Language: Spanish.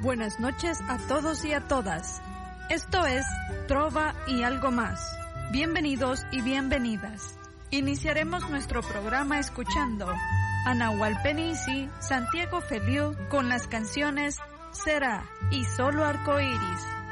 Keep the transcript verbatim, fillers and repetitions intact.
Buenas noches a todos y a todas. Esto es Trova y algo más. Bienvenidos y bienvenidas. Iniciaremos nuestro programa escuchando a Nahual Penisi, Santiago Feliu con las canciones Será y Solo Arcoíris.